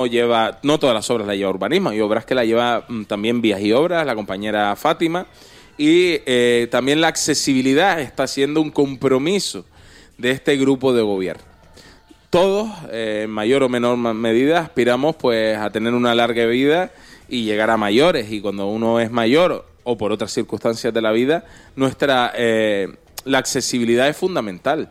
lleva, no todas las obras las lleva urbanismo, hay obras que la lleva también Vías y Obras, la compañera Fátima, y también la accesibilidad está siendo un compromiso de este grupo de gobierno. Todos, en mayor o menor medida, aspiramos pues a tener una larga vida y llegar a mayores, y cuando uno es mayor o por otras circunstancias de la vida, la accesibilidad es fundamental.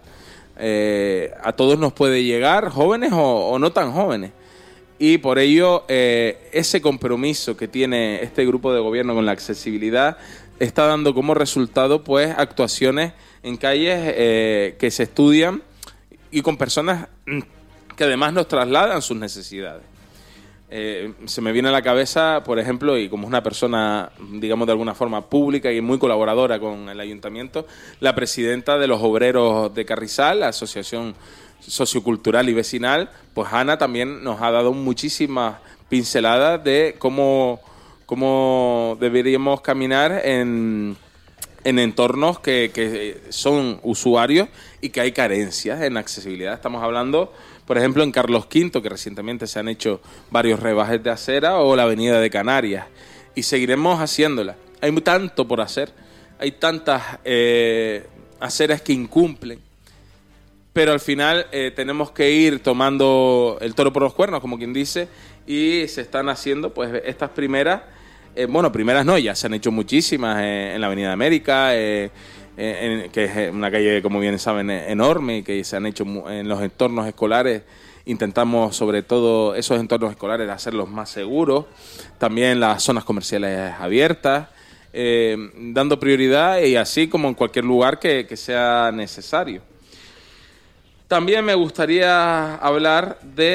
A todos nos puede llegar, jóvenes o no tan jóvenes. Y por ello, ese compromiso que tiene este grupo de gobierno con la accesibilidad está dando como resultado pues actuaciones en calles que se estudian y con personas que además nos trasladan sus necesidades. Se me viene a la cabeza, por ejemplo, y como es una persona, digamos, de alguna forma pública y muy colaboradora con el ayuntamiento, la presidenta de los obreros de Carrizal, la Asociación Sociocultural y Vecinal, pues Ana también nos ha dado muchísimas pinceladas de cómo deberíamos caminar en entornos que son usuarios y que hay carencias en accesibilidad. Estamos hablando, por ejemplo, en Carlos V, que recientemente se han hecho varios rebajes de acera, o la Avenida de Canarias, y seguiremos haciéndola. Hay tanto por hacer, hay tantas aceras que incumplen, pero al final tenemos que ir tomando el toro por los cuernos, como quien dice, y se están haciendo pues estas primeras, primeras no, ya se han hecho muchísimas en la Avenida de América, que es una calle, como bien saben, enorme, que se han hecho en los entornos escolares. Intentamos, sobre todo, esos entornos escolares hacerlos más seguros, también las zonas comerciales abiertas, dando prioridad, y así como en cualquier lugar que sea necesario. También me gustaría hablar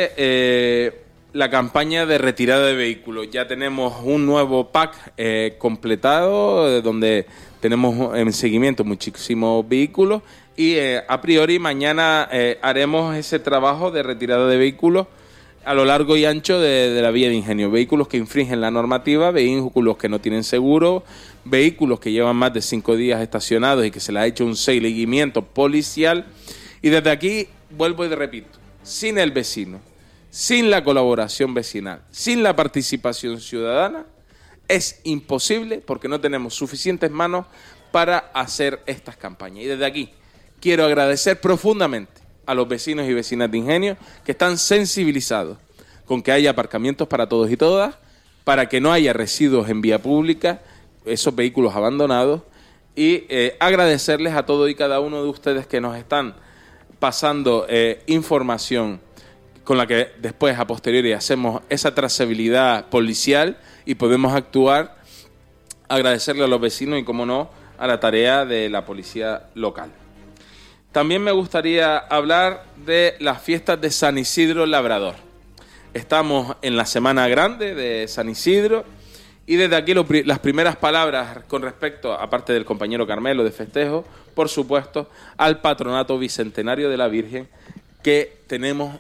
de la campaña de retirada de vehículos. Ya tenemos un nuevo pack completado, donde tenemos en seguimiento muchísimos vehículos, y a priori mañana haremos ese trabajo de retirada de vehículos a lo largo y ancho de la vía de Ingenio. Vehículos que infringen la normativa, vehículos que no tienen seguro, vehículos que llevan más de 5 días estacionados y que se les ha hecho un seguimiento policial. Y desde aquí vuelvo y repito, sin el vecino, sin la colaboración vecinal, sin la participación ciudadana, es imposible, porque no tenemos suficientes manos para hacer estas campañas. Y desde aquí quiero agradecer profundamente a los vecinos y vecinas de Ingenio, que están sensibilizados con que haya aparcamientos para todos y todas, para que no haya residuos en vía pública, esos vehículos abandonados, y agradecerles a todos y cada uno de ustedes que nos están pasando información con la que después, a posteriori, hacemos esa trazabilidad policial y podemos actuar. Agradecerle a los vecinos y, como no, a la tarea de la policía local. También me gustaría hablar de las fiestas de San Isidro Labrador. Estamos en la Semana Grande de San Isidro, y desde aquí las primeras palabras con respecto, aparte del compañero Carmelo, de festejo, por supuesto, al Patronato Bicentenario de la Virgen, que tenemos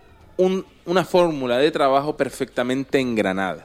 una fórmula de trabajo perfectamente engranada.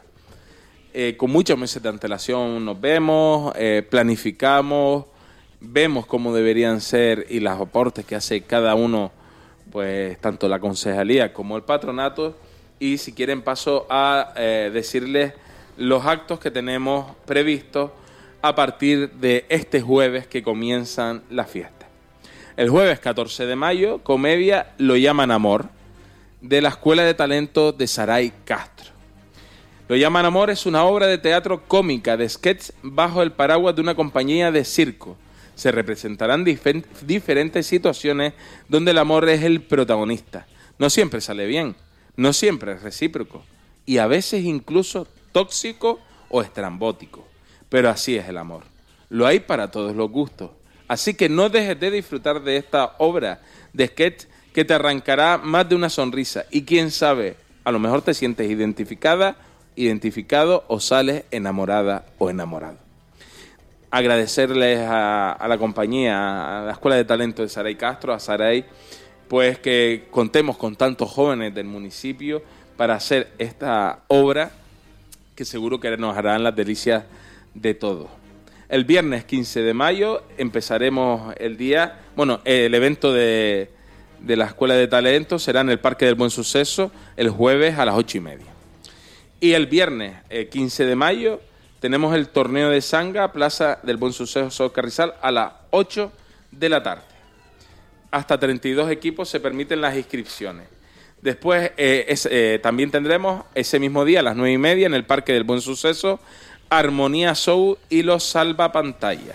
Con muchos meses de antelación nos vemos, planificamos, vemos cómo deberían ser y los aportes que hace cada uno, pues tanto la concejalía como el patronato. Y si quieren paso a decirles los actos que tenemos previstos a partir de este jueves, que comienzan las fiestas. El jueves 14 de mayo, comedia Lo llaman amor, de la Escuela de Talento de Saray Castro. Lo llaman amor es una obra de teatro cómica de sketch bajo el paraguas de una compañía de circo. Se representarán diferentes situaciones donde el amor es el protagonista. No siempre sale bien, no siempre es recíproco, y a veces incluso tóxico o estrambótico. Pero así es el amor. Lo hay para todos los gustos. Así que no dejes de disfrutar de esta obra de sketch que te arrancará más de una sonrisa. Y quién sabe, a lo mejor te sientes identificado o sales enamorada o enamorado. Agradecerles a la compañía, a la Escuela de Talento de Saray Castro, a Saray, pues que contemos con tantos jóvenes del municipio para hacer esta obra que seguro que nos harán las delicias de todos. El viernes 15 de mayo empezaremos el evento de de la Escuela de Talento será en el Parque del Buen Suceso el jueves a las 8:30. Y el viernes 15 de mayo tenemos el torneo de Sanga, Plaza del Buen Suceso Carrizal, a las 8 de la tarde. Hasta 32 equipos se permiten las inscripciones. Después también tendremos ese mismo día a las 9:30 en el Parque del Buen Suceso Armonía Show y los Salvapantallas.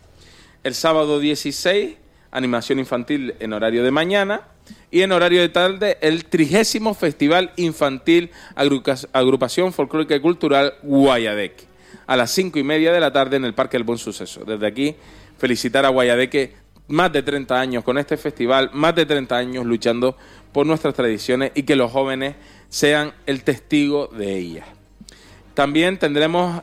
El sábado 16, animación infantil en horario de mañana, y en horario de tarde el 30º Festival Infantil Agrupación Folclórica y Cultural Guayadeque, a las 5:30 de la tarde en el Parque del Buen Suceso. Desde aquí, felicitar a Guayadeque, más de 30 años con este festival, más de 30 años luchando por nuestras tradiciones y que los jóvenes sean el testigo de ellas. También tendremos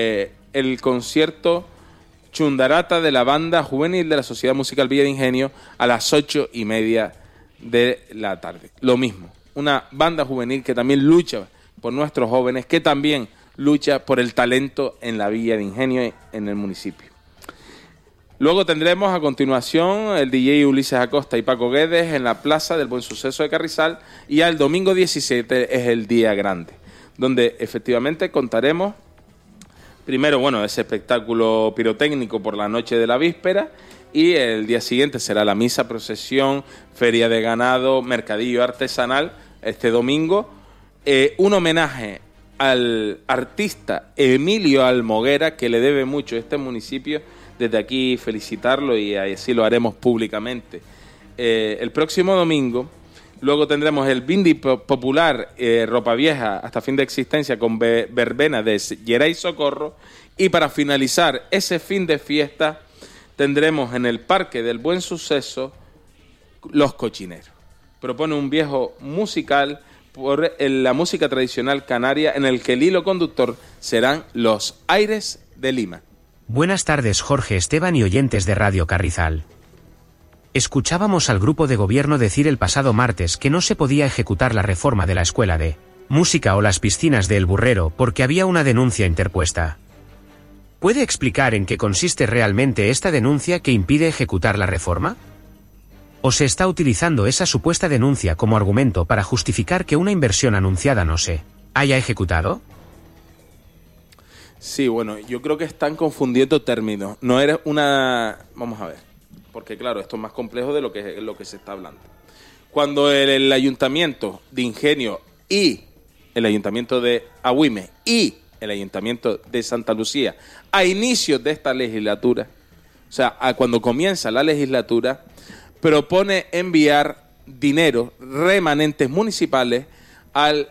el concierto Chundarata de la Banda Juvenil de la Sociedad Musical Villa de Ingenio a las 8:30 de la tarde. Lo mismo, una banda juvenil que también lucha por nuestros jóvenes, que también lucha por el talento en la Villa de Ingenio, en el municipio. Luego tendremos a continuación el DJ Ulises Acosta y Paco Guedes en la Plaza del Buen Suceso de Carrizal, y ya el domingo 17 es el día grande, donde efectivamente contaremos primero, ese espectáculo pirotécnico por la noche de la víspera, y el día siguiente será la misa, procesión, feria de ganado, mercadillo artesanal este domingo, un homenaje al artista Emilio Almoguera, que le debe mucho a este municipio. Desde aquí felicitarlo, y así lo haremos públicamente el próximo domingo. Luego tendremos el Bindi Popular Ropa Vieja hasta fin de existencia con verbena de Geray Socorro, y para finalizar ese fin de fiesta tendremos en el Parque del Buen Suceso Los Cochineros. Propone un viejo musical por la música tradicional canaria, en el que el hilo conductor serán los aires de Lima. Buenas tardes, Jorge Esteban y oyentes de Radio Carrizal. Escuchábamos al grupo de gobierno decir el pasado martes que no se podía ejecutar la reforma de la Escuela de Música o las piscinas de El Burrero porque había una denuncia interpuesta. ¿Puede explicar en qué consiste realmente esta denuncia que impide ejecutar la reforma? ¿O se está utilizando esa supuesta denuncia como argumento para justificar que una inversión anunciada no se haya ejecutado? Sí, yo creo que están confundiendo términos. No eres una... Vamos a ver, porque claro, esto es más complejo de lo que se está hablando. Cuando el Ayuntamiento de Ingenio y el Ayuntamiento de Agüime y el Ayuntamiento de Santa Lucía, a inicios de esta legislatura, o sea, cuando comienza la legislatura, propone enviar dinero, remanentes municipales al...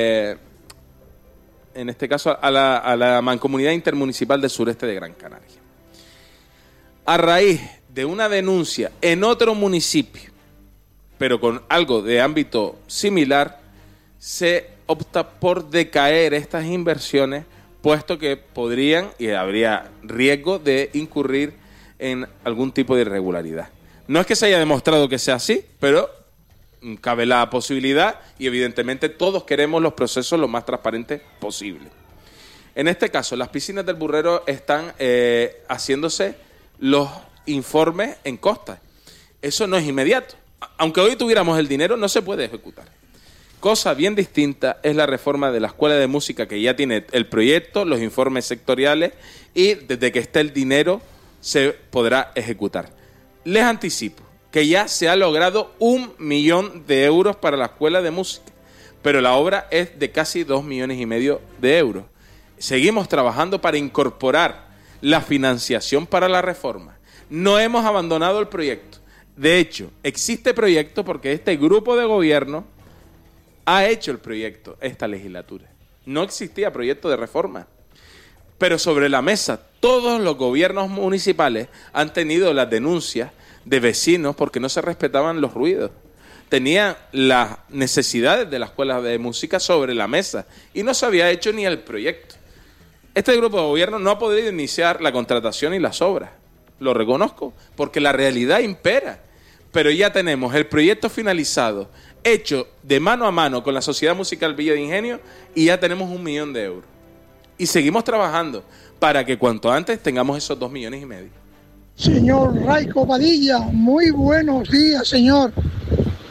en este caso a la Mancomunidad Intermunicipal del Sureste de Gran Canaria. A raíz de una denuncia en otro municipio, pero con algo de ámbito similar, se opta por decaer estas inversiones, puesto que podrían y habría riesgo de incurrir en algún tipo de irregularidad. No es que se haya demostrado que sea así, pero cabe la posibilidad, y evidentemente todos queremos los procesos lo más transparentes posible. En este caso, las piscinas del Burrero están haciéndose los informes en costa. Eso no es inmediato. Aunque hoy tuviéramos el dinero, no se puede ejecutar. Cosa bien distinta es la reforma de la Escuela de Música, que ya tiene el proyecto, los informes sectoriales, y desde que esté el dinero se podrá ejecutar. Les anticipo que ya se ha logrado 1 millón de euros para la Escuela de Música, pero la obra es de casi 2,5 millones de euros. Seguimos trabajando para incorporar la financiación para la reforma. No hemos abandonado el proyecto. De hecho, existe proyecto porque este grupo de gobierno ha hecho el proyecto esta legislatura. No existía proyecto de reforma. Pero sobre la mesa, todos los gobiernos municipales han tenido las denuncias de vecinos porque no se respetaban los ruidos. Tenían las necesidades de la escuela de música sobre la mesa y no se había hecho ni el proyecto. Este grupo de gobierno no ha podido iniciar la contratación y las obras. Lo reconozco, porque la realidad impera. Pero ya tenemos el proyecto finalizado, hecho de mano a mano con la Sociedad Musical Villa de Ingenio, y ya tenemos 1 millón de euros. Y seguimos trabajando para que cuanto antes tengamos esos 2,5 millones. Señor Raico Padilla, muy buenos días, señor.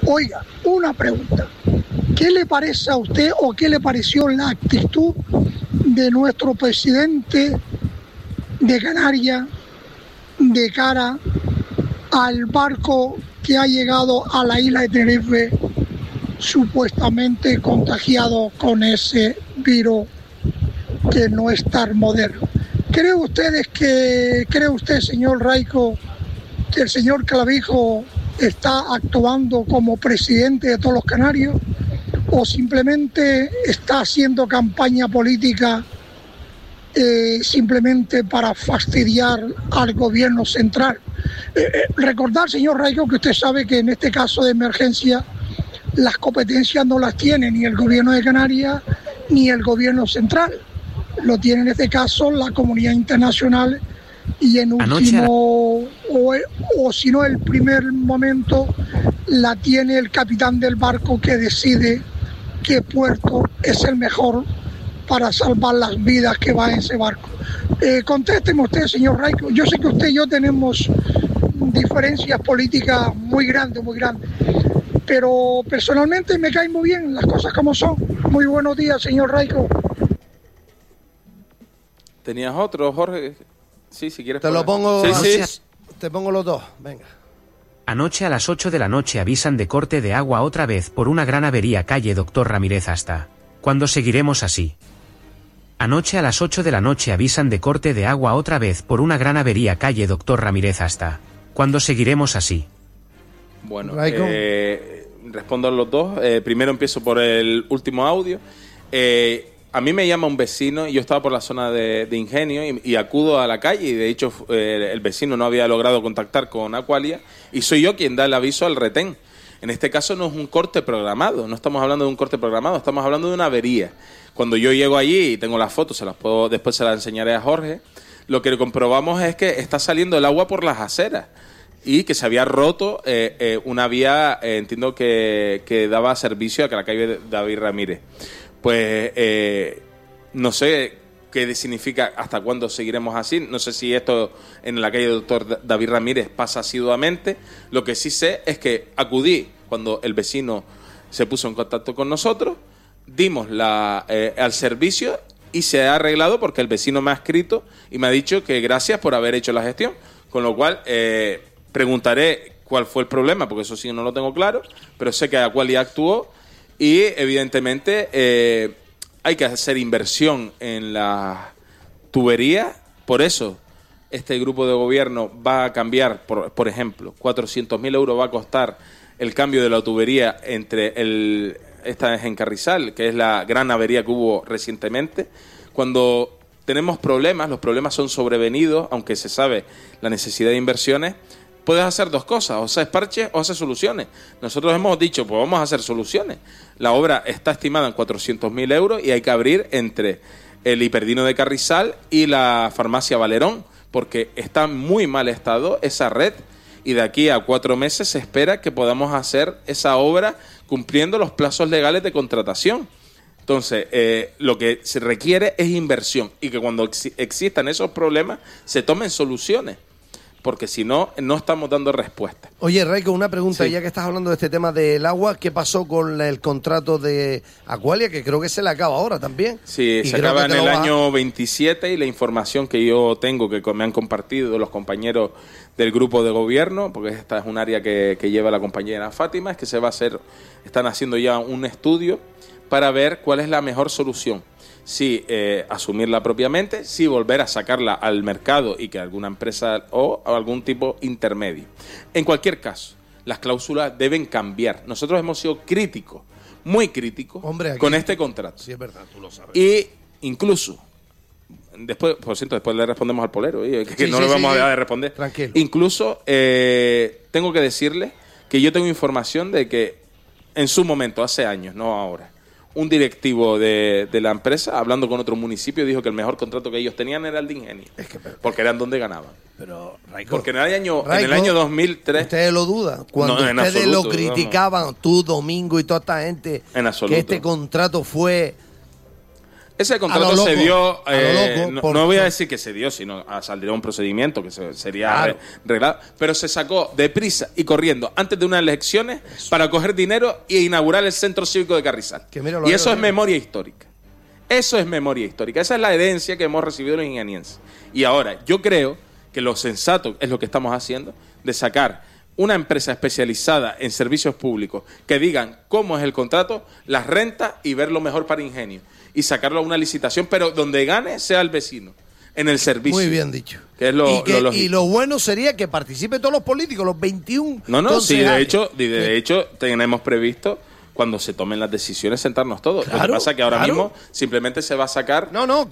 Oiga, una pregunta. ¿Qué le parece a usted o qué le pareció la actitud de nuestro presidente de Canarias de cara al barco que ha llegado a la isla de Tenerife supuestamente contagiado con ese virus que no es tan moderno? ¿Cree usted, señor Raico, que el señor Clavijo está actuando como presidente de todos los canarios o simplemente está haciendo campaña política simplemente para fastidiar al gobierno central? Recordar, señor Raico, que usted sabe que en este caso de emergencia las competencias no las tiene ni el gobierno de Canarias ni el gobierno central. Lo tiene en este caso la comunidad internacional y en último, o si no el primer momento, la tiene el capitán del barco que decide qué puerto es el mejor para salvar las vidas que va en ese barco. Contésteme usted, señor Raico. Yo sé que usted y yo tenemos diferencias políticas muy grandes, pero personalmente me caen muy bien las cosas como son. Muy buenos días, señor Raico. ¿Tenías otro, Jorge? Sí, si quieres. Te lo pongo. Sí. Te pongo los dos, venga. Anoche a las 8 de la noche avisan de corte de agua otra vez por una gran avería calle Doctor Ramírez hasta. ¿Cuándo seguiremos así? Anoche a las 8 de la noche avisan de corte de agua otra vez por una gran avería calle Doctor Ramírez hasta. ¿Cuándo seguiremos así? Bueno, respondo a los dos. Primero empiezo por el último audio. A mí me llama un vecino y yo estaba por la zona de Ingenio y acudo a la calle y de hecho el vecino no había logrado contactar con Aqualia y soy yo quien da el aviso al retén. En este caso no es un corte programado, no estamos hablando de un corte programado, estamos hablando de una avería. Cuando yo llego allí y tengo las fotos, después se las enseñaré a Jorge, lo que comprobamos es que está saliendo el agua por las aceras y que se había roto una vía, entiendo que daba servicio a la calle David Ramírez. Pues no sé qué significa, hasta cuándo seguiremos así. No sé si esto en la calle Doctor David Ramírez pasa asiduamente. Lo que sí sé es que acudí cuando el vecino se puso en contacto con nosotros, dimos al servicio y se ha arreglado porque el vecino me ha escrito y me ha dicho que gracias por haber hecho la gestión. Con lo cual preguntaré cuál fue el problema, porque eso sí no lo tengo claro, pero sé que Aqualia actuó. Y evidentemente hay que hacer inversión en la tubería. Por eso este grupo de gobierno va a cambiar, por ejemplo, 400.000 euros va a costar el cambio de la tubería esta es en Carrizal, que es la gran avería que hubo recientemente. Cuando tenemos problemas, los problemas son sobrevenidos, aunque se sabe la necesidad de inversiones. Puedes hacer dos cosas, o haces parches o haces soluciones. Nosotros hemos dicho, pues vamos a hacer soluciones. La obra está estimada en 400.000 euros y hay que abrir entre el Hiperdino de Carrizal y la farmacia Valerón, porque está en muy mal estado esa red y de aquí a 4 meses se espera que podamos hacer esa obra cumpliendo los plazos legales de contratación. Entonces, lo que se requiere es inversión y que cuando existan esos problemas se tomen soluciones. Porque si no, no estamos dando respuesta. Oye, Raico, una pregunta, sí. Ya que estás hablando de este tema del agua, ¿qué pasó con el contrato de Aqualia? Que creo que se le acaba ahora también. Sí, se acaba en el año 27 y la información que yo tengo, que me han compartido los compañeros del grupo de gobierno, porque esta es un área que lleva la compañera Fátima, es que están haciendo ya un estudio para ver cuál es la mejor solución. Si asumirla propiamente, si volver a sacarla al mercado y que alguna empresa o algún tipo intermedio. En cualquier caso, las cláusulas deben cambiar. Nosotros hemos sido críticos, muy críticos, con este contrato. Sí, es verdad, tú lo sabes. Y incluso, después le respondemos al polero, que no le vamos a dejar de responder. Tranquilo. Incluso tengo que decirle que yo tengo información de que en su momento, hace años, no ahora, un directivo de la empresa, hablando con otro municipio, dijo que el mejor contrato que ellos tenían era el de Ingenio. Porque eran donde ganaban. Pero, Raico, porque en el año 2003... ¿Ustedes lo dudan? Cuando ustedes absoluto, lo criticaban, tú, Domingo y toda esta gente, que este contrato fue Ese contrato loco, se dio, loco, no voy a decir que se dio, sino saldría un procedimiento que sería claro, reglado, pero se sacó deprisa y corriendo antes de unas elecciones para coger dinero e inaugurar el Centro Cívico de Carrizal. Y eso es memoria histórica. Eso es memoria histórica. Esa es la herencia que hemos recibido los ingenienses. Y ahora, yo creo que lo sensato es lo que estamos haciendo, de sacar una empresa especializada en servicios públicos que digan cómo es el contrato, las rentas y ver lo mejor para Ingenio. Y sacarlo a una licitación, pero donde gane sea el vecino, en el servicio. Muy bien dicho. Que es lo lógico. Y lo bueno sería que participen todos los políticos, los 21 sí, concejales. de hecho tenemos previsto, cuando se tomen las decisiones, sentarnos todos. Lo que pasa es que ahora mismo simplemente se va a sacar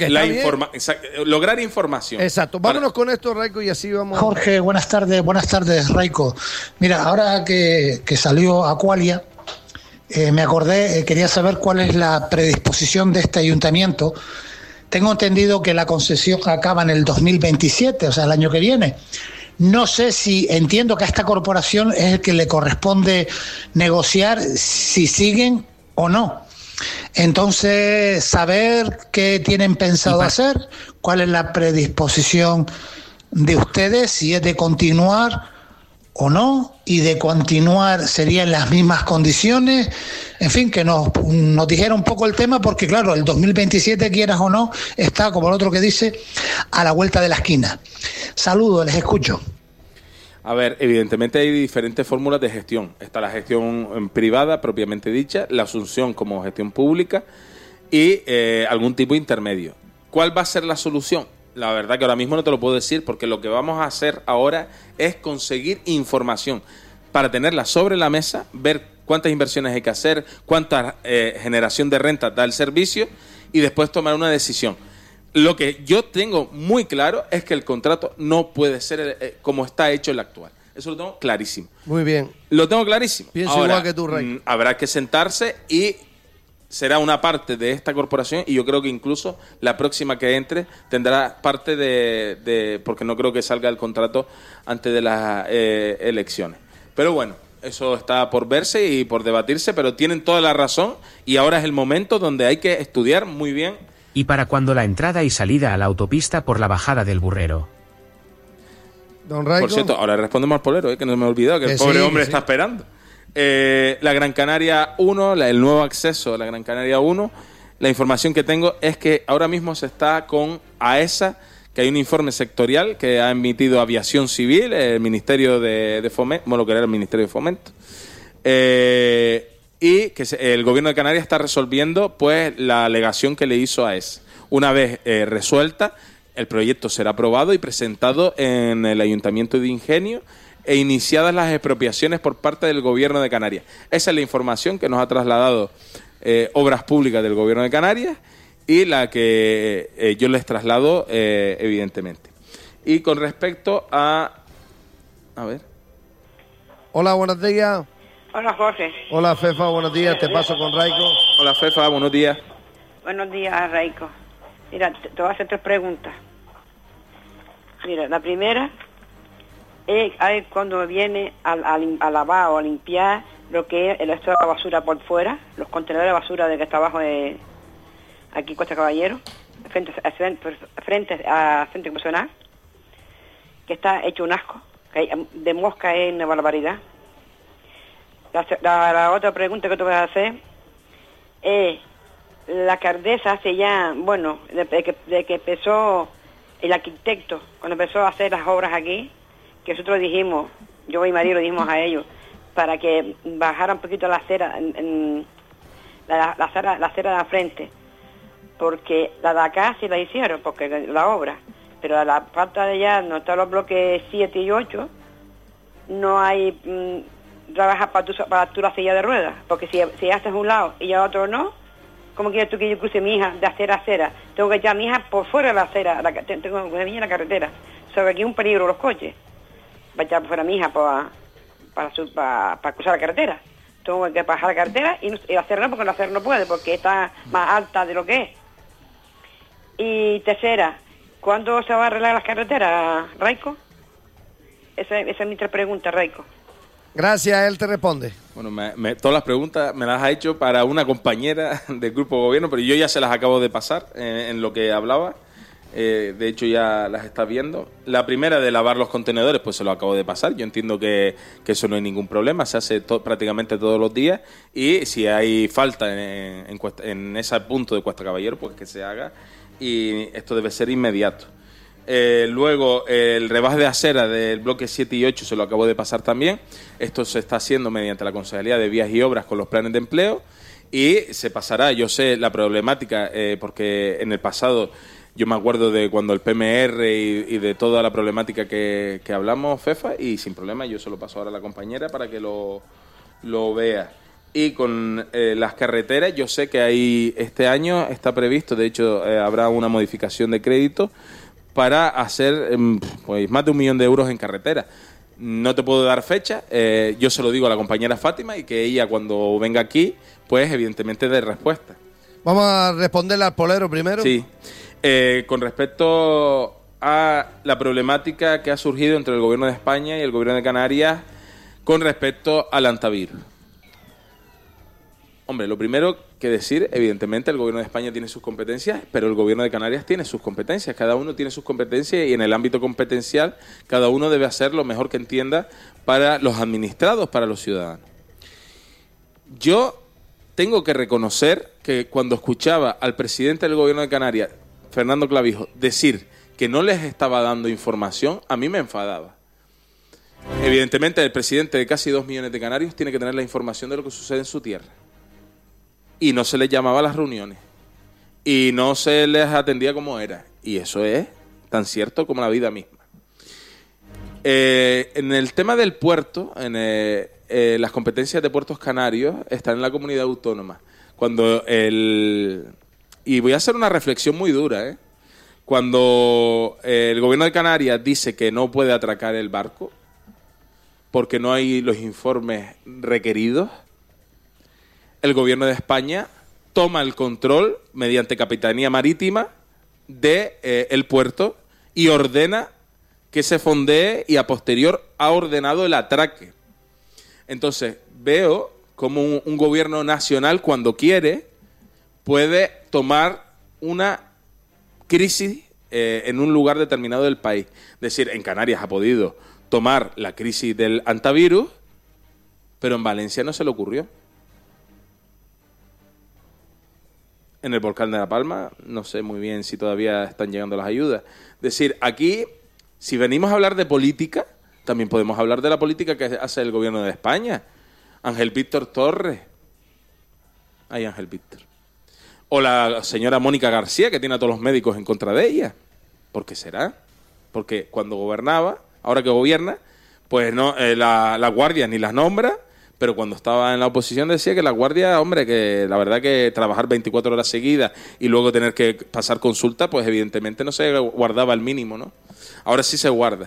lograr información. Exacto. Vámonos con esto, Raico, y así vamos. Jorge, buenas tardes, Raico. Mira, ahora que salió Aqualia, me acordé, quería saber cuál es la predisposición de este ayuntamiento. Tengo entendido que la concesión acaba en el 2027, o sea, el año que viene. No sé si, entiendo que a esta corporación es el que le corresponde negociar si siguen o no. Entonces, saber qué tienen pensado hacer, cuál es la predisposición de ustedes, si es de continuar o no, y de continuar sería en las mismas condiciones. En fin, que nos dijera un poco el tema, porque claro, el 2027, quieras o no, está, como el otro que dice, a la vuelta de la esquina. Saludos, les escucho. A ver, evidentemente hay diferentes fórmulas de gestión. Está la gestión privada, propiamente dicha, la asunción como gestión pública y algún tipo de intermedio. ¿Cuál va a ser la solución? La verdad que ahora mismo no te lo puedo decir, porque lo que vamos a hacer ahora es conseguir información para tenerla sobre la mesa, ver cuántas inversiones hay que hacer, cuánta generación de renta da el servicio y después tomar una decisión. Lo que yo tengo muy claro es que el contrato no puede ser como está hecho el actual. Eso lo tengo clarísimo. Muy bien. Lo tengo clarísimo. Pienso ahora, igual que tú, Rey. Habrá que sentarse y será una parte de esta corporación, y yo creo que incluso la próxima que entre tendrá parte de porque no creo que salga el contrato antes de las elecciones. Pero bueno, eso está por verse y por debatirse, pero tienen toda la razón y ahora es el momento donde hay que estudiar muy bien. Y para cuando la entrada y salida a la autopista por la bajada del Burrero. Don Raico. Por cierto, ahora respondemos al polero, que no me he olvidado, que el pobre hombre está esperando. La Gran Canaria 1, el nuevo acceso a la Gran Canaria 1, la información que tengo es que ahora mismo se está con AESA, que hay un informe sectorial que ha emitido Aviación Civil, el Ministerio de Fomento, bueno, lo que era el Ministerio de Fomento, y que el Gobierno de Canarias está resolviendo pues la alegación que le hizo AESA. Una vez resuelta, el proyecto será aprobado y presentado en el Ayuntamiento de Ingenio e iniciadas las expropiaciones por parte del Gobierno de Canarias. Esa es la información que nos ha trasladado Obras Públicas del Gobierno de Canarias y la que yo les traslado, evidentemente. Y con respecto a ver. Hola, buenos días. Hola, Jorge. Hola, Fefa, buenos días. Te paso con Raico. Hola, Fefa, buenos días. Buenos días, Raico. Mira, te voy a hacer 3 preguntas. Mira, la primera es cuando viene a lavar o a limpiar lo que es el resto de la basura por fuera, los contenedores de basura de que está abajo de aquí Costa Caballero, frente a Centro Comercial, que está hecho un asco, que de mosca es una barbaridad. La otra pregunta que te voy a hacer es, la alcaldesa hace ya, bueno, de que empezó el arquitecto, cuando empezó a hacer las obras aquí, que nosotros dijimos, yo y María lo dijimos a ellos, para que bajara un poquito la acera, la acera de la frente, porque la de acá sí la hicieron, porque la obra, pero la parte de allá, no están los bloques 7 y 8, no hay trabaja para tu la silla de ruedas, porque si haces un lado y ya otro no, ¿cómo quieres tú que yo cruce mi hija de acera a acera? Tengo que echar a mi hija por fuera de la acera, tengo que venir en la carretera, sobre aquí un peligro los coches, va a echar por fuera a mi hija para cruzar la carretera. Tengo que bajar la carretera y la acera no, porque la acera no puede, porque está más alta de lo que es. Y tercera, ¿cuándo se va a arreglar las carreteras, Raico? Esa es mi 3 preguntas, Raico. Gracias, él te responde. Bueno, todas las preguntas me las ha hecho para una compañera del grupo de gobierno, pero yo ya se las acabo de pasar en lo que hablaba. De hecho, ya las está viendo. La primera de lavar los contenedores, pues se lo acabo de pasar. Yo entiendo que eso no hay ningún problema, se hace prácticamente todos los días. Y si hay falta en ese punto de Cuesta Caballero, pues que se haga. Y esto debe ser inmediato. Luego, el rebaje de acera del bloque 7 y 8 se lo acabo de pasar también. Esto se está haciendo mediante la Concejalía de Vías y Obras con los planes de empleo. Y se pasará, yo sé la problemática, porque en el pasado... Yo me acuerdo de cuando el PMR y de toda la problemática que hablamos, Fefa, y sin problema yo se lo paso ahora a la compañera para que lo vea. Y con las carreteras, yo sé que ahí este año está previsto, de hecho habrá una modificación de crédito para hacer pues más de 1 millón de euros en carretera. No te puedo dar fecha, yo se lo digo a la compañera Fátima y que ella cuando venga aquí, pues evidentemente dé respuesta. Vamos a responderle al polero primero. Sí. Con respecto a la problemática que ha surgido entre el Gobierno de España y el Gobierno de Canarias con respecto al antivirus. Hombre, lo primero que decir, evidentemente el Gobierno de España tiene sus competencias, pero el Gobierno de Canarias tiene sus competencias. Cada uno tiene sus competencias y en el ámbito competencial cada uno debe hacer lo mejor que entienda para los administrados, para los ciudadanos. Yo tengo que reconocer que cuando escuchaba al presidente del Gobierno de Canarias, Fernando Clavijo, decir que no les estaba dando información, a mí me enfadaba. Evidentemente, el presidente de casi 2 millones de canarios tiene que tener la información de lo que sucede en su tierra. Y no se les llamaba a las reuniones. Y no se les atendía como era. Y eso es tan cierto como la vida misma. En el tema del puerto, las competencias de puertos canarios están en la comunidad autónoma. Y voy a hacer una reflexión muy dura, Cuando el Gobierno de Canarias dice que no puede atracar el barco porque no hay los informes requeridos, el Gobierno de España toma el control mediante Capitanía Marítima del puerto y ordena que se fondee y a posterior ha ordenado el atraque. Entonces veo como un gobierno nacional cuando quiere puede tomar una crisis en un lugar determinado del país. Es decir, en Canarias ha podido tomar la crisis del antivirus, pero en Valencia no se le ocurrió. En el volcán de La Palma, no sé muy bien si todavía están llegando las ayudas. Es decir, aquí, si venimos a hablar de política, también podemos hablar de la política que hace el Gobierno de España. Ángel Víctor Torres. Ay, Ángel Víctor. O la señora Mónica García, que tiene a todos los médicos en contra de ella. ¿Por qué será? Porque cuando gobernaba, ahora que gobierna, pues no la Guardia ni las nombra, pero cuando estaba en la oposición decía que la Guardia, hombre, que la verdad que trabajar 24 horas seguidas y luego tener que pasar consulta, pues evidentemente no se guardaba el mínimo, ¿no? Ahora sí se guarda.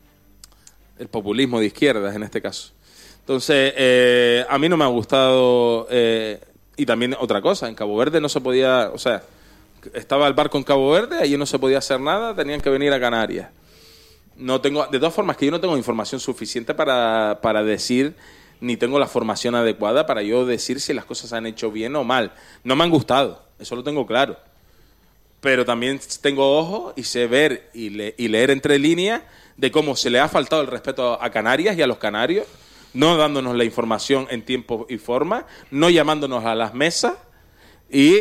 El populismo de izquierdas en este caso. Entonces, a mí no me ha gustado... y también otra cosa, en Cabo Verde no se podía, o sea, estaba el barco en Cabo Verde, allí no se podía hacer nada, tenían que venir a Canarias. No tengo, de todas formas, que yo no tengo información suficiente para decir, ni tengo la formación adecuada para yo decir si las cosas se han hecho bien o mal. No me han gustado, eso lo tengo claro. Pero también tengo ojo y sé ver y leer entre líneas de cómo se le ha faltado el respeto a Canarias y a los canarios, no dándonos la información en tiempo y forma, no llamándonos a las mesas y,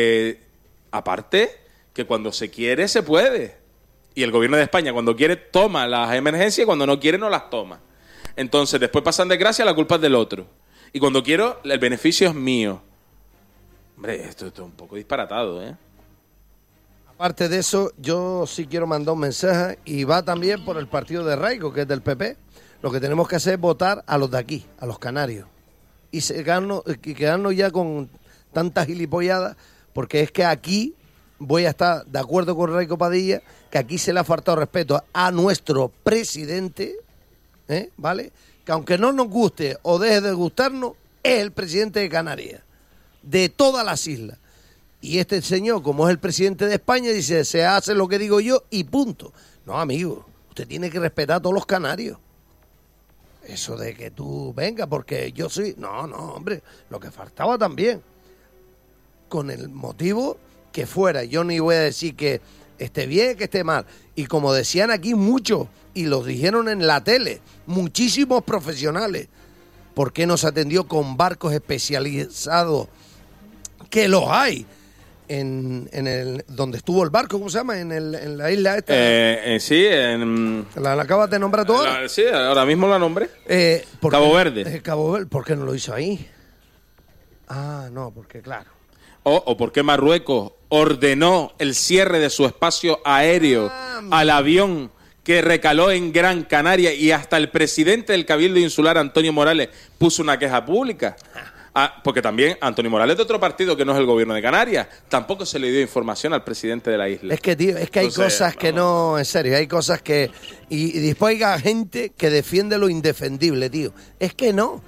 aparte, que cuando se quiere, se puede. Y el Gobierno de España, cuando quiere, toma las emergencias y cuando no quiere, no las toma. Entonces, después pasan desgracia, la culpa es del otro. Y cuando quiero, el beneficio es mío. Hombre, esto es un poco disparatado, Aparte de eso, yo sí quiero mandar un mensaje y va también por el partido de Raigo, que es del PP. Lo que tenemos que hacer es votar a los de aquí, a los canarios. Y quedarnos ya con tantas gilipolladas, porque es que aquí voy a estar de acuerdo con Raico Padilla, que aquí se le ha faltado respeto a nuestro presidente, ¿vale? Que aunque no nos guste o deje de gustarnos, es el presidente de Canarias, de todas las islas. Y este señor, como es el presidente de España, dice, se hace lo que digo yo y punto. No, amigo, usted tiene que respetar a todos los canarios. Eso de que tú venga, porque yo soy... No, hombre, lo que faltaba también. Con el motivo que fuera. Yo ni voy a decir que esté bien, que esté mal. Y como decían aquí muchos, y los dijeron en la tele, muchísimos profesionales, ¿por qué no se atendió con barcos especializados? Que los hay. En el donde estuvo el barco, ¿cómo se llama? En la isla esta. Sí, ¿La acabas de nombrar tú ahora? Sí, ahora mismo la nombré. Cabo Verde. Cabo Verde. ¿Por qué no lo hizo ahí? Ah, no, porque claro. O por qué Marruecos ordenó el cierre de su espacio aéreo al avión que recaló en Gran Canaria, y hasta el presidente del Cabildo Insular, Antonio Morales, puso una queja pública. Porque también Antonio Morales, de otro partido que no es el gobierno de Canarias, tampoco se le dio información al presidente de la isla. Es que, tío, hay cosas que no, en serio, hay cosas que... Y después hay gente que defiende lo indefendible, tío. Es que no.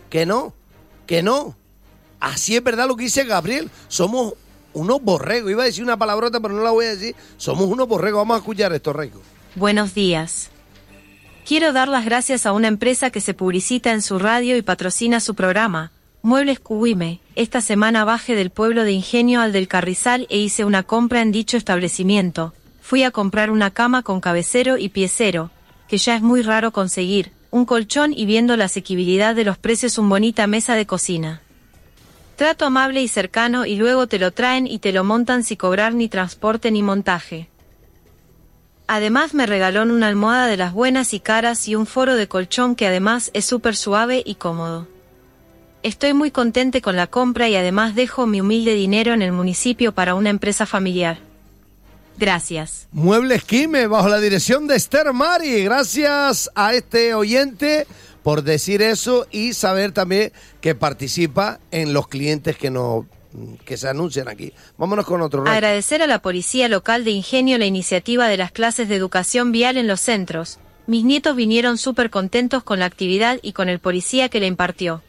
Así es verdad lo que dice Gabriel. Somos unos borregos. Iba a decir una palabrota, pero no la voy a decir. Somos unos borregos. Vamos a escuchar esto, Reiko. Buenos días. Quiero dar las gracias a una empresa que se publicita en su radio y patrocina su programa, Muebles Cuguime. Esta semana bajé del pueblo de Ingenio al del Carrizal e hice una compra en dicho establecimiento. Fui a comprar una cama con cabecero y piecero, que ya es muy raro conseguir, un colchón y, viendo la asequibilidad de los precios, una bonita mesa de cocina. Trato amable y cercano, y luego te lo traen y te lo montan sin cobrar ni transporte ni montaje. Además me regaló una almohada de las buenas y caras y un foro de colchón que además es súper suave y cómodo. Estoy muy contente con la compra y además dejo mi humilde dinero en el municipio para una empresa familiar. Gracias. Muebles Quime, bajo la dirección de Esther Mari. Gracias a este oyente por decir eso y saber también que participa en los clientes que se anuncian aquí. Vámonos con otro. Agradecer a la policía local de Ingenio la iniciativa de las clases de educación vial en los centros. Mis nietos vinieron súper contentos con la actividad y con el policía que la impartió.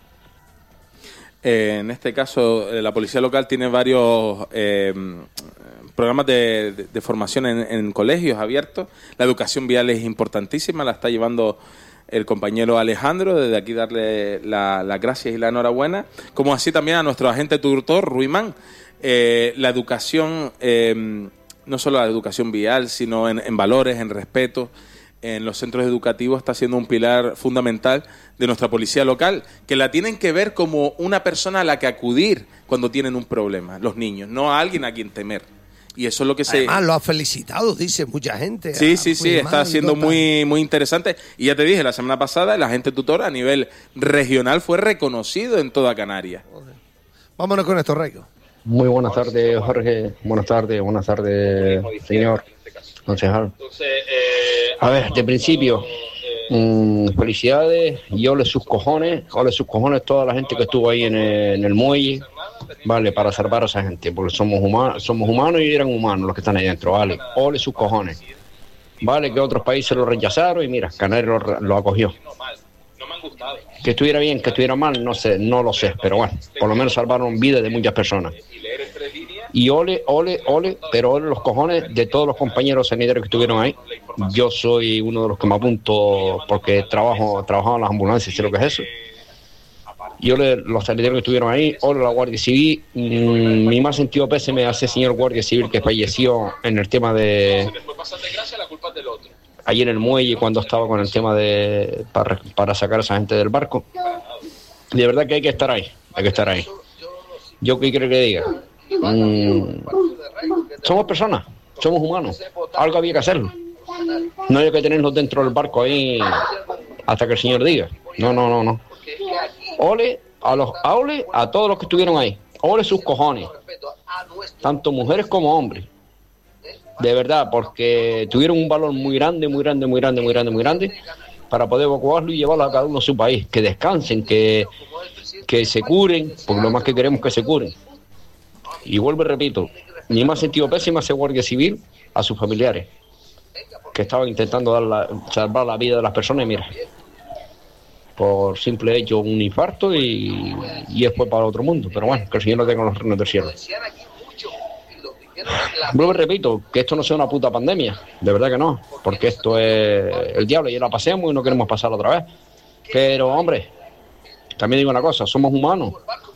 En este caso, la policía local tiene varios programas de formación en colegios abiertos. La educación vial es importantísima, la está llevando el compañero Alejandro. Desde aquí darle las gracias y la enhorabuena, como así también a nuestro agente tutor Ruimán. La educación, no solo la educación vial, sino en valores, en respeto, en los centros educativos, está siendo un pilar fundamental de nuestra policía local, que la tienen que ver como una persona a la que acudir cuando tienen un problema, los niños, no a alguien a quien temer. Y eso es lo que Además, lo ha felicitado, dice mucha gente. Sí, está siendo muy interesante. Y ya te dije, la semana pasada el agente tutor a nivel regional fue reconocido en toda Canarias. Vámonos con esto, Reiko. Muy buenas tardes, Jorge. Buenas tardes, señor concejal. A ver, de principio, felicidades y ole sus cojones toda la gente que estuvo ahí en el muelle, vale, para salvar a esa gente, porque somos humanos y eran humanos los que están ahí dentro, vale, ole sus cojones, vale, que otros países lo rechazaron y mira, Canarias lo acogió. Que estuviera bien, que estuviera mal, no sé, no lo sé, pero bueno, por lo menos salvaron vidas de muchas personas. Y ole, pero ole los cojones de todos los compañeros sanitarios que estuvieron ahí. Yo soy uno de los que me apunto porque trabajaba en las ambulancias, sé lo que es eso. Y ole los sanitarios que estuvieron ahí, ole la Guardia Civil. Mi más sentido pésame a ese señor Guardia Civil que falleció en el tema de... Allí en el muelle cuando estaba con el tema de... para sacar a esa gente del barco. De verdad que hay que estar ahí. ¿Yo qué quiero que diga? Somos personas, somos humanos, algo había que hacerlo, no hay que tenerlos dentro del barco ahí hasta que el señor diga. No. Ole a todos los que estuvieron ahí, ole sus cojones, tanto mujeres como hombres, de verdad, porque tuvieron un valor muy grande para poder evacuarlo y llevarlo a cada uno a su país, que descansen, que se curen, porque lo más que queremos es que se curen. Y vuelvo y repito, mi más sentido pésimo hace Guardia Civil a sus familiares, que estaban intentando salvar la vida de las personas y mira, por simple hecho un infarto y después para otro mundo. Pero bueno, que el Señor lo tenga en los reinos del cielo. Vuelvo y repito, que esto no sea una puta pandemia, de verdad que no, porque esto es el diablo y ya la pasemos y no queremos pasarla otra vez. Pero, hombre, también digo una cosa, somos humanos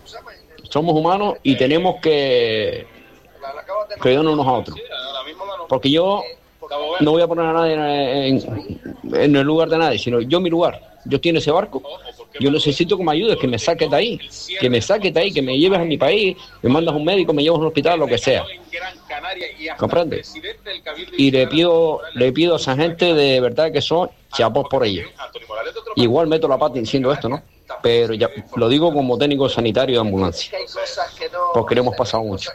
y tenemos que cuidarnos unos a otros. Porque yo no voy a poner a nadie en el lugar de nadie, sino yo mi lugar. Yo estoy en ese barco, yo necesito que me ayudes, que me saques de ahí, que me lleves a mi país, me mandas a un médico, me llevas a un hospital, lo que sea. ¿Comprendes? Y le pido a esa gente de verdad que son chapos por ello. Igual meto la pata diciendo esto, ¿no? Pero ya lo digo como técnico sanitario de ambulancia, porque le hemos pasado mucho.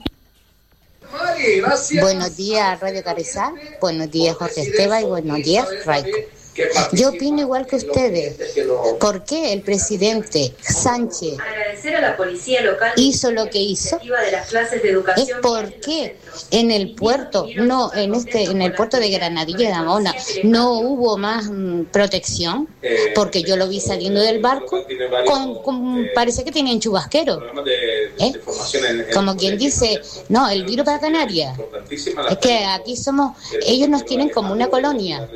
Buenos días, Radio Carrizal. Buenos días, Jorge Esteban, y buenos días, Raico. Yo opino igual que ustedes. ¿Por qué el presidente Sánchez hizo lo que hizo? Es porque en el puerto, en el puerto de Granadilla de Amona no hubo más protección, porque yo lo vi saliendo del barco parece que tenían chubasquero. Como quien dice, no, el virus para Canarias. Es que aquí ellos nos tienen como una colonia.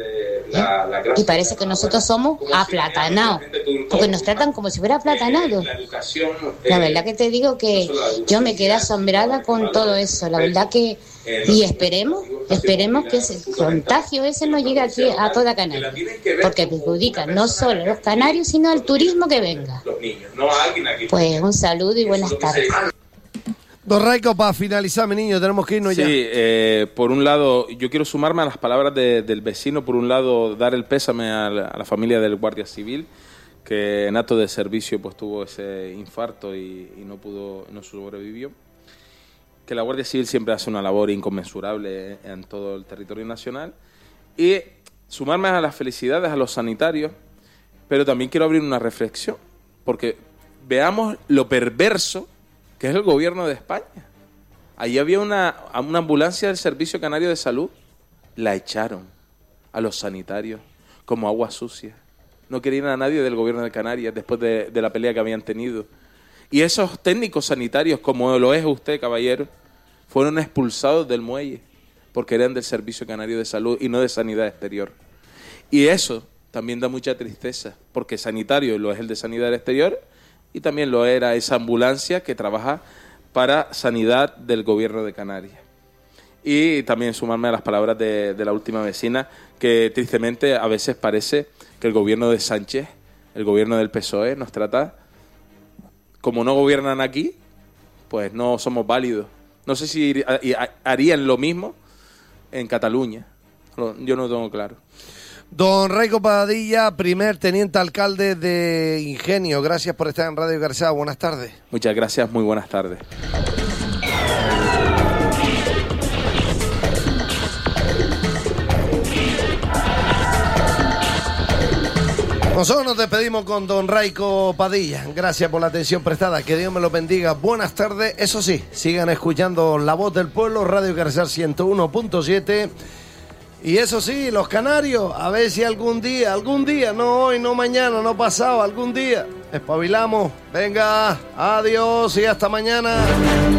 Y parece que nosotros somos aplatanados, porque nos tratan como si fuera aplatanados. La verdad que te digo que yo me quedé asombrada con todo eso. La verdad que, y esperemos que ese contagio ese no llegue aquí a toda Canarias, porque perjudica no solo a los canarios, sino al turismo que venga. Pues un saludo y buenas tardes. Don Raico, para finalizar, mi niño, tenemos que irnos ya. Sí, por un lado, yo quiero sumarme a las palabras del vecino. Por un lado, dar el pésame a la familia del guardia civil, que en acto de servicio pues tuvo ese infarto y no sobrevivió. Que la Guardia Civil siempre hace una labor inconmensurable en todo el territorio nacional. Y sumarme a las felicidades a los sanitarios, pero también quiero abrir una reflexión, porque veamos lo perverso que es el gobierno de España. Allí había una ambulancia del Servicio Canario de Salud, la echaron a los sanitarios como agua sucia. No querían a nadie del gobierno de Canarias después de la pelea que habían tenido. Y esos técnicos sanitarios, como lo es usted, caballero, fueron expulsados del muelle porque eran del Servicio Canario de Salud y no de Sanidad Exterior. Y eso también da mucha tristeza, porque sanitario lo es el de Sanidad Exterior y también lo era esa ambulancia que trabaja para sanidad del gobierno de Canarias. Y también sumarme a las palabras de la última vecina, que tristemente a veces parece que el gobierno de Sánchez, el gobierno del PSOE, nos trata, como no gobiernan aquí, pues no somos válidos. No sé si harían lo mismo en Cataluña, yo no lo tengo claro. Don Raico Padilla, primer teniente alcalde de Ingenio, gracias por estar en Radio Carrizal. Buenas tardes. Muchas gracias, muy buenas tardes. Nosotros nos despedimos con don Raico Padilla. Gracias por la atención prestada. Que Dios me lo bendiga. Buenas tardes. Eso sí, sigan escuchando La Voz del Pueblo, Radio Carrizal 101.7. Y eso sí, los canarios, a ver si algún día, no hoy, no mañana, no pasado, algún día, espabilamos. Venga, adiós y hasta mañana.